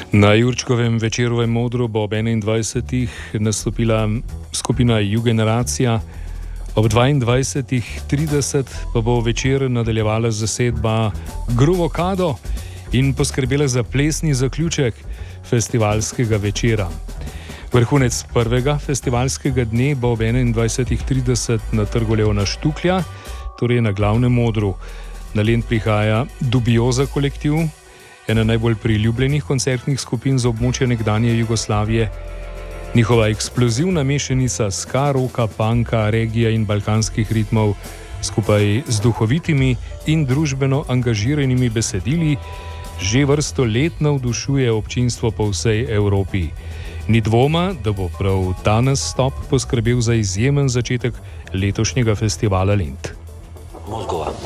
Na Jurčkovem večerovem modru bo ob 21. nastopila skupina Jugeneracija, ob 22.30 pa bo večer nadaljevala zasedba Gruvokado in poskrbela za plesni zaključek festivalskega večera. Vrhunec prvega festivalskega dne bo ob 21.30 na Trgu Leona Štuklja, torej na glavnem modru. Na Lent prihaja Dubioza kolektiv, ena najbolj priljubljenih koncertnih skupin za območje nekdanje Jugoslavije. Njihova eksplozivna mešanica ska, roka, punka, regija in balkanskih ritmov skupaj z duhovitimi in družbeno angažiranimi besedili že vrsto let navdušuje občinstvo po vsej Evropi. Ni dvoma, da bo prav ta nastop poskrbel za izjemen začetek letošnjega festivala Lent. Mozgova.